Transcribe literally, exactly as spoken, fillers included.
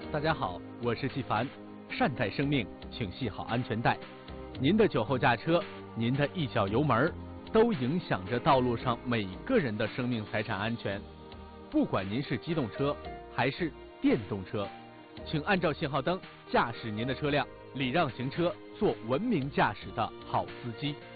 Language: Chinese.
大家好，我是纪凡。善待生命，请系好安全带。您的酒后驾车，您的一脚油门，都影响着道路上每个人的生命财产安全。不管您是机动车还是电动车，请按照信号灯驾驶您的车辆，礼让行车，做文明驾驶的好司机。